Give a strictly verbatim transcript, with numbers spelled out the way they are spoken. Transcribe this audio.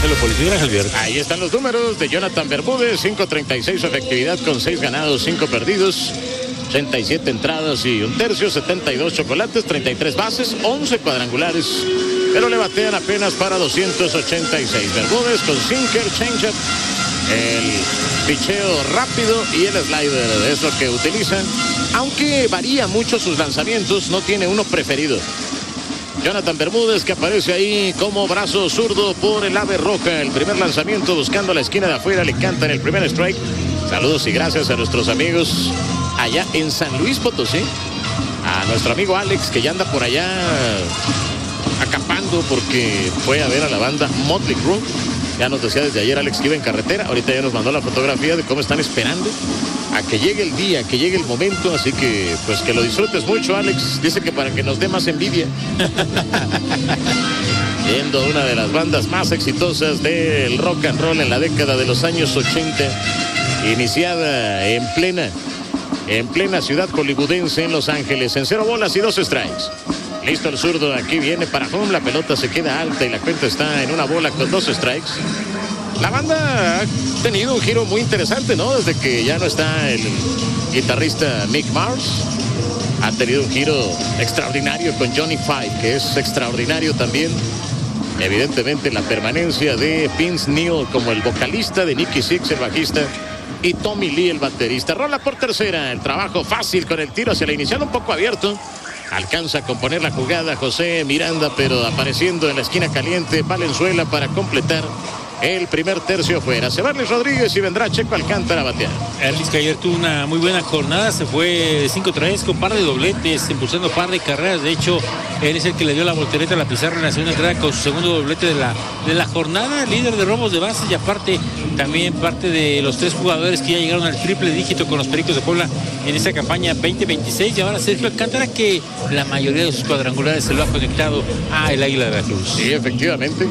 Marcelo Polizuela, Javier. Ahí están los números de Jonathan Bermúdez, cinco treinta y seis su efectividad con seis ganados, cinco perdidos, ochenta y siete entradas y un tercio, setenta y dos chocolates, treinta y tres bases, once cuadrangulares, pero le batean apenas para doscientos ochenta y seis. Bermúdez con sinker, changeup, el picheo rápido y el slider es lo que utilizan, aunque varía mucho sus lanzamientos, no tiene uno preferido. Jonathan Bermúdez, que aparece ahí como brazo zurdo por el ave roja. El primer lanzamiento buscando la esquina de afuera, le cantan el primer strike. Saludos y gracias a nuestros amigos allá en San Luis Potosí. A nuestro amigo Alex, que ya anda por allá acapando porque fue a ver a la banda Motley Crue. Ya nos decía desde ayer Alex que iba en carretera. Ahorita ya nos mandó la fotografía de cómo están esperando a que llegue el día, que llegue el momento. Así que pues que lo disfrutes mucho, Alex. Dice que para que nos dé más envidia. Siendo una de las bandas más exitosas del rock and roll en la década de los años ochenta, iniciada en plena en plena ciudad hollywoodense en Los Ángeles, en cero bolas y dos strikes. Listo el zurdo, aquí viene para home, la pelota se queda alta y la cuenta está en una bola con dos strikes. La banda ha tenido un giro muy interesante, ¿no? Desde que ya no está el guitarrista Mick Mars. Ha tenido un giro extraordinario con Johnny Five, que es extraordinario también. Evidentemente la permanencia de Vince Neil como el vocalista, de Nicky Sixx el bajista y Tommy Lee el baterista. Rola por tercera, el trabajo fácil con el tiro hacia la inicial, un poco abierto. Alcanza a componer la jugada José Miranda, pero apareciendo en la esquina caliente Valenzuela para completar el primer tercio fuera. Se va Erlis Rodríguez y vendrá Checo Alcántara a batear. Erlis, que ayer tuvo una muy buena jornada, se fue de cinco tres con par de dobletes, impulsando par de carreras. De hecho, él es el que le dio la voltereta a la pizarra en la segunda entrada con su segundo doblete de la, de la jornada, líder de robos de bases y aparte también parte de los tres jugadores que ya llegaron al triple dígito con los Pericos de Puebla en esta campaña veinte veintiséis. Y ahora Sergio Alcántara, que la mayoría de sus cuadrangulares se lo ha conectado a el Águila de Veracruz. Sí, efectivamente.